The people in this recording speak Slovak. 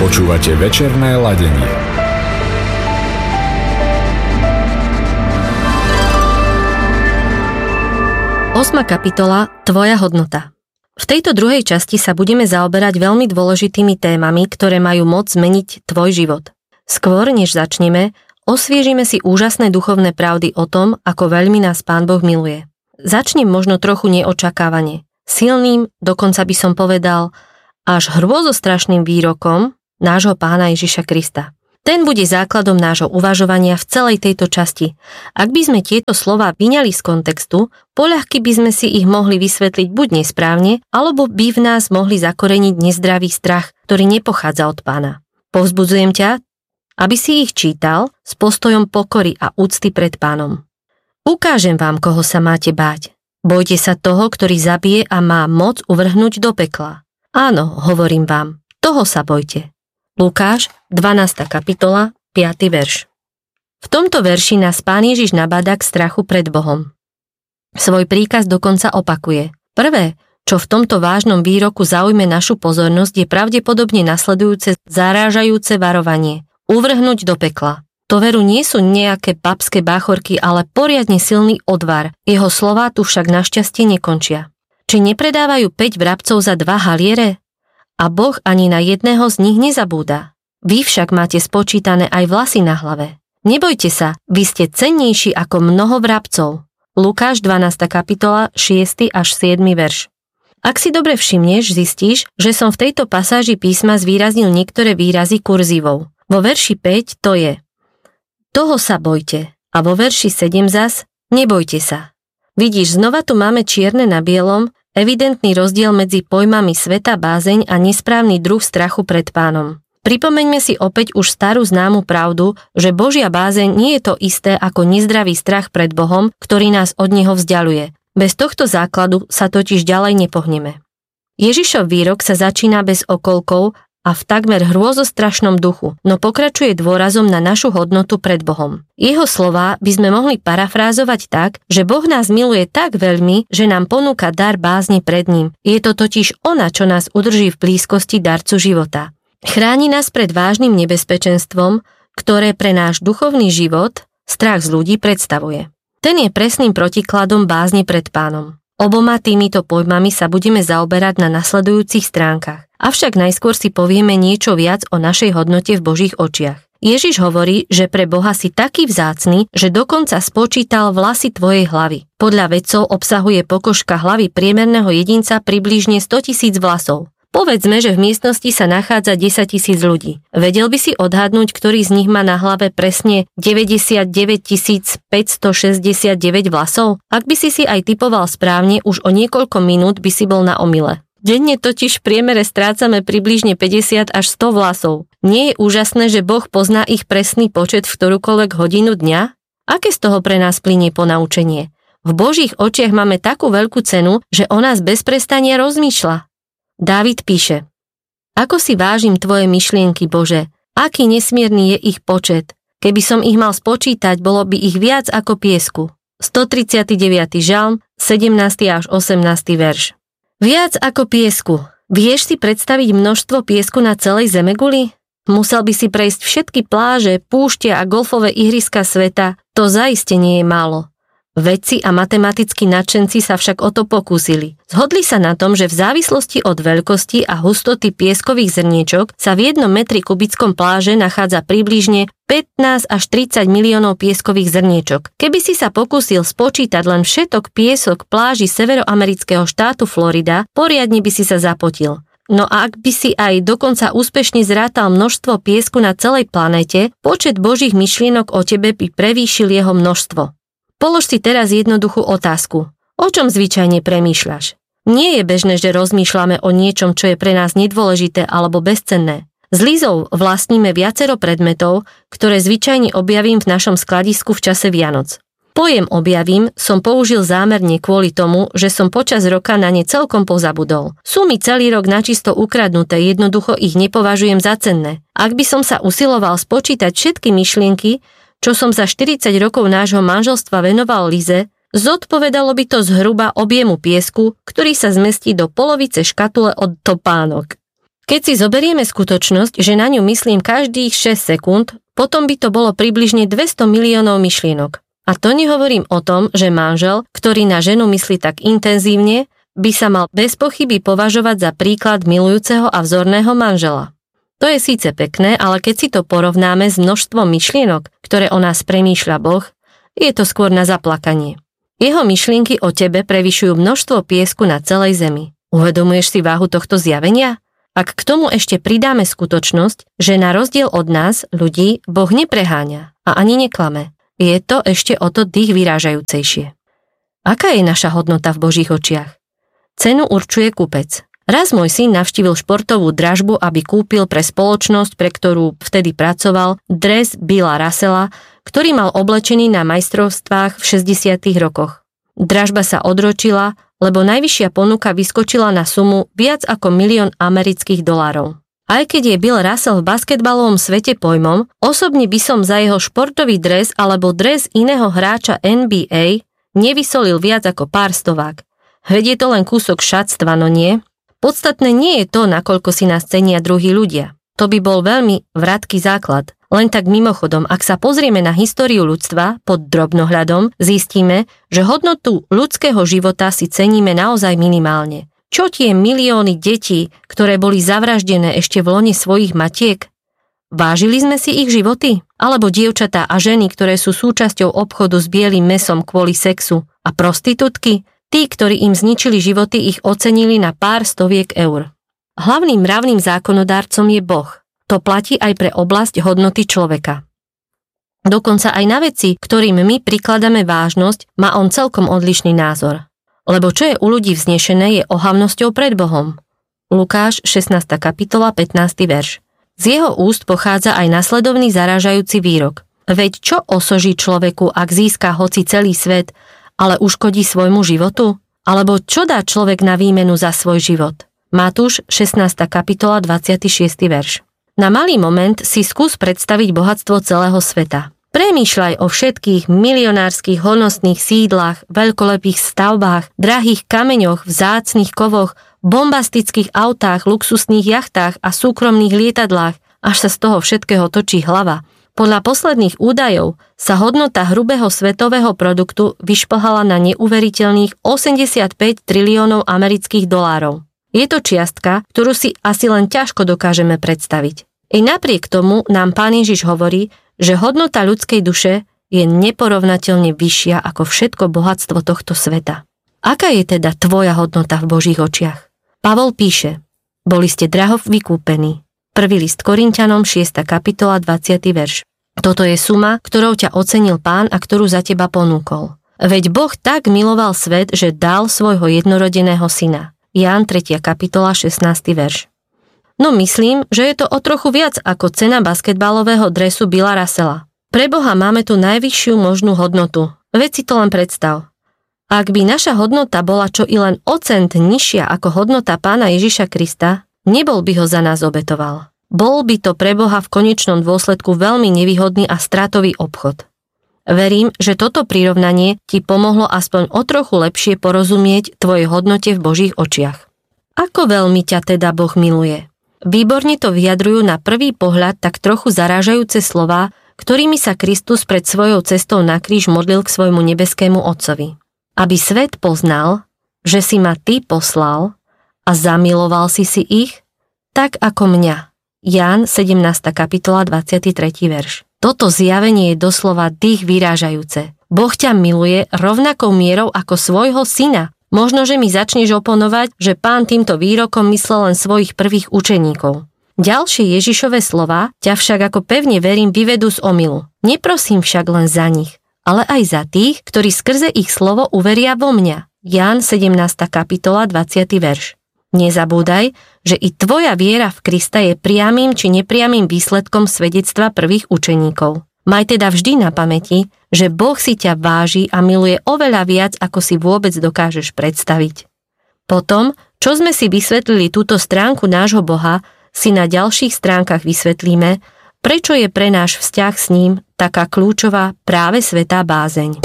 Počúvate večerné ladenie. Osma kapitola Tvoja hodnota. V tejto druhej časti sa budeme zaoberať veľmi dôležitými témami, ktoré majú moc zmeniť tvoj život. Skôr, než začneme, osviežime si úžasné duchovné pravdy o tom, ako veľmi nás Pán Boh miluje. Začnem možno trochu neočakávane. Silným, dokonca by som povedal, až hrôzostrašným výrokom nášho Pána Ježiša Krista. Ten bude základom nášho uvažovania v celej tejto časti. Ak by sme tieto slová vyňali z kontextu, poľahky by sme si ich mohli vysvetliť buď nesprávne, alebo by v nás mohli zakoreniť nezdravý strach, ktorý nepochádza od Pána. Povzbudzujem ťa, aby si ich čítal s postojom pokory a úcty pred Pánom. Ukážem vám, koho sa máte báť. Bojte sa toho, ktorý zabije a má moc uvrhnúť do pekla. Áno, hovorím vám, toho sa bojte. Lukáš, 12. kapitola, 5. verš. V tomto verši nás Pán Ježiš nabáda k strachu pred Bohom. Svoj príkaz dokonca opakuje. Prvé, čo v tomto vážnom výroku zaujme našu pozornosť, je pravdepodobne nasledujúce zarážajúce varovanie. Uvrhnúť do pekla. To veru nie sú nejaké babské báchorky, ale poriadne silný odvar. Jeho slová tu však našťastie nekončia. Či nepredávajú 5 vrabcov za 2 haliere? A Boh ani na jedného z nich nezabúda. Vy však máte spočítané aj vlasy na hlave. Nebojte sa, vy ste cennejší ako mnoho vrabcov. Lukáš 12. kapitola 6. až 7. verš. Ak si dobre všimneš, zistíš, že som v tejto pasáži písma zvýraznil niektoré výrazy kurzívou. Vo verši 5 to je toho sa bojte a vo verši 7 zas nebojte sa. Vidíš, znova tu máme čierne na bielom, evidentný rozdiel medzi pojmami sveta bázeň a nesprávny druh strachu pred Pánom. Pripomeňme si opäť už starú známu pravdu, že Božia bázeň nie je to isté ako nezdravý strach pred Bohom, ktorý nás od Neho vzdialuje. Bez tohto základu sa totiž ďalej nepohneme. Ježišov výrok sa začína bez okolkov a v takmer hrôzostrašnom duchu, no pokračuje dôrazom na našu hodnotu pred Bohom. Jeho slová by sme mohli parafrázovať tak, že Boh nás miluje tak veľmi, že nám ponúka dar bázne pred ním. Je to totiž ona, čo nás udrží v blízkosti darcu života. Chráni nás pred vážnym nebezpečenstvom, ktoré pre náš duchovný život strach z ľudí predstavuje. Ten je presným protikladom bázne pred Pánom. Oboma týmito pojmami sa budeme zaoberať na nasledujúcich stránkach. Avšak najskôr si povieme niečo viac o našej hodnote v Božích očiach. Ježiš hovorí, že pre Boha si taký vzácny, že dokonca spočítal vlasy tvojej hlavy. Podľa vedcov obsahuje pokožka hlavy priemerného jedinca približne 100 000 vlasov. Povedzme, že v miestnosti sa nachádza 10 000 ľudí. Vedel by si odhadnúť, ktorý z nich má na hlave presne 99 569 vlasov? Ak by si aj typoval správne, už o niekoľko minút by si bol na omyle. Denne totiž v priemere strácame približne 50 až 100 vlasov. Nie je úžasné, že Boh pozná ich presný počet v ktorúkoľvek hodinu dňa? Aké z toho pre nás plynie ponaučenie? V Božích očiach máme takú veľkú cenu, že o nás bez prestania rozmýšľa. Dávid píše: Ako si vážim tvoje myšlienky, Bože, aký nesmierny je ich počet. Keby som ich mal spočítať, bolo by ich viac ako piesku. 139. žalm, 17. až 18. verš. Viac ako piesku. Vieš si predstaviť množstvo piesku na celej zemeguli? Musel by si prejsť všetky pláže, púšte a golfové ihriska sveta, to zaiste nie je málo. Vedci a matematickí nadšenci sa však o to pokúsili. Zhodli sa na tom, že v závislosti od veľkosti a hustoty pieskových zrniečok sa v 1 metri kubickom pláže nachádza približne 15 až 30 miliónov pieskových zrniečok. Keby si sa pokúsil spočítať len všetok piesok pláži severoamerického štátu Florida, poriadne by si sa zapotil. No a ak by si aj dokonca úspešne zrátal množstvo piesku na celej planéte, počet Božích myšlienok o tebe by prevýšil jeho množstvo. Polož si teraz jednoduchú otázku. O čom zvyčajne premýšľaš? Nie je bežné, že rozmýšľame o niečom, čo je pre nás nedôležité alebo bezcenné. S Lízou vlastníme viacero predmetov, ktoré zvyčajne objavím v našom skladisku v čase Vianoc. Pojem objavím som použil zámerne kvôli tomu, že som počas roka na ne celkom pozabudol. Sú mi celý rok načisto ukradnuté, jednoducho ich nepovažujem za cenné. Ak by som sa usiloval spočítať všetky myšlienky, čo som za 40 rokov nášho manželstva venoval Lize, zodpovedalo by to zhruba objemu piesku, ktorý sa zmestí do polovice škatule od topánok. Keď si zoberieme skutočnosť, že na ňu myslím každých 6 sekúnd, potom by to bolo približne 200 miliónov myšlienok. A to nehovorím o tom, že manžel, ktorý na ženu myslí tak intenzívne, by sa mal bez pochyby považovať za príklad milujúceho a vzorného manžela. To je síce pekné, ale keď si to porovnáme s množstvom myšlienok, ktoré o nás premýšľa Boh, je to skôr na zaplakanie. Jeho myšlienky o tebe prevyšujú množstvo piesku na celej zemi. Uvedomuješ si váhu tohto zjavenia? Ak k tomu ešte pridáme skutočnosť, že na rozdiel od nás, ľudí, Boh nepreháňa a ani neklame, je to ešte o to dých vyrážajúcejšie. Aká je naša hodnota v Božích očiach? Cenu určuje kupec. Raz môj syn navštívil športovú dražbu, aby kúpil pre spoločnosť, pre ktorú vtedy pracoval, dres Billa Russella, ktorý mal oblečený na majstrovstvách v 60. rokoch. Dražba sa odročila, lebo najvyššia ponuka vyskočila na sumu viac ako $1 000 000 amerických dolárov. Aj keď je Bill Russell v basketbalovom svete pojmom, osobne by som za jeho športový dres alebo dres iného hráča NBA nevysolil viac ako pár stovák. Veď je to len kúsok šatstva, no nie? Podstatné nie je to, nakoľko si nás cenia druhí ľudia. To by bol veľmi vratký základ. Len tak mimochodom, ak sa pozrieme na históriu ľudstva pod drobnohľadom, zistíme, že hodnotu ľudského života si ceníme naozaj minimálne. Čo tie milióny detí, ktoré boli zavraždené ešte v lone svojich matiek? Vážili sme si ich životy? Alebo dievčatá a ženy, ktoré sú súčasťou obchodu s bielým mäsom kvôli sexu? A prostitútky? Tí, ktorí im zničili životy, ich ocenili na pár stoviek eur. Hlavným mravným zákonodárcom je Boh. To platí aj pre oblasť hodnoty človeka. Dokonca aj na veci, ktorým my prikladáme vážnosť, má on celkom odlišný názor. Lebo čo je u ľudí vznešené, je ohavnosťou pred Bohom. Lukáš 16. kapitola 15. verš. Z jeho úst pochádza aj nasledovný zarážajúci výrok. Veď čo osoží človeku, ak získa hoci celý svet, ale uškodí svojmu životu? Alebo čo dá človek na výmenu za svoj život? Matúš 16. kapitola 26. verš. Na malý moment si skús predstaviť bohatstvo celého sveta. Premýšľaj o všetkých milionárskych honostných sídlach, veľkolepých stavbách, drahých kameňoch, vzácnych kovoch, bombastických autách, luxusných jachtách a súkromných lietadlách, až sa z toho všetkého točí hlava. Podľa posledných údajov sa hodnota hrubého svetového produktu vyšplhala na neuveriteľných 85 triliónov amerických dolárov. Je to čiastka, ktorú si asi len ťažko dokážeme predstaviť. I napriek tomu nám Pán Ježiš hovorí, že hodnota ľudskej duše je neporovnateľne vyššia ako všetko bohatstvo tohto sveta. Aká je teda tvoja hodnota v Božích očiach? Pavol píše, boli ste draho vykúpení. 1. list Korinťanom 6. kapitola 20. verš. Toto je suma, ktorou ťa ocenil Pán a ktorú za teba ponúkol. Veď Boh tak miloval svet, že dal svojho jednorodeného syna. Ján 3. kapitola 16. verš. No myslím, že je to o trochu viac ako cena basketbalového dresu Billa Russella. Pre Boha máme tu najvyššiu možnú hodnotu. Veď si to len predstav. Ak by naša hodnota bola čo i len o cent nižšia ako hodnota Pána Ježiša Krista, nebol by ho za nás obetoval. Bol by to pre Boha v konečnom dôsledku veľmi nevýhodný a stratový obchod. Verím, že toto prirovnanie ti pomohlo aspoň o trochu lepšie porozumieť tvojej hodnote v Božích očiach. Ako veľmi ťa teda Boh miluje? Výborne to vyjadrujú na prvý pohľad tak trochu zarážajúce slová, ktorými sa Kristus pred svojou cestou na kríž modlil k svojmu nebeskému Otcovi. Aby svet poznal, že si ma ty poslal a zamiloval si ich, tak ako mňa. Ján 17. kapitola 23. verš. Toto zjavenie je doslova dých vyrážajúce. Boh ťa miluje rovnakou mierou ako svojho syna. Možno, že mi začneš oponovať, že Pán týmto výrokom myslel len svojich prvých učeníkov. Ďalšie Ježišove slova ťa však, ako pevne verím, vyvedú z omylu. Neprosím však len za nich, ale aj za tých, ktorí skrze ich slovo uveria vo mňa. Ján 17. kapitola 20. verš. Nezabúdaj, že i tvoja viera v Krista je priamym či nepriamym výsledkom svedectva prvých učeníkov. Maj teda vždy na pamäti, že Boh si ťa váži a miluje oveľa viac, ako si vôbec dokážeš predstaviť. Potom, čo sme si vysvetlili túto stránku nášho Boha, si na ďalších stránkach vysvetlíme, prečo je pre náš vzťah s ním taká kľúčová práve svätá bázeň.